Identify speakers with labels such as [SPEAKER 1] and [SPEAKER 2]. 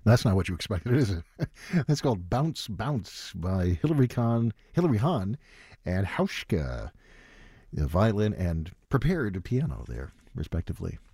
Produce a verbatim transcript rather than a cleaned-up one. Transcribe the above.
[SPEAKER 1] That's not what you expected, is it? That's called Bounce Bounce by Hilary Hahn, Hilary Hahn and Hauschka, the violin and prepared piano there, respectively.